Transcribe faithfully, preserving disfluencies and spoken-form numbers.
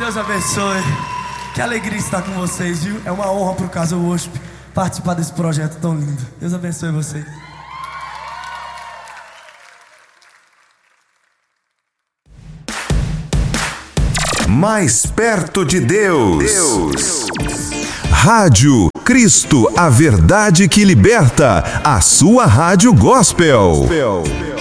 Deus abençoe. Que alegria estar com vocês, viu? É uma honra pro Casa Worship participar desse projeto tão lindo. Deus abençoe vocês. Mais perto de Deus. Deus. Rádio Cristo, a verdade que liberta. A sua rádio gospel. gospel.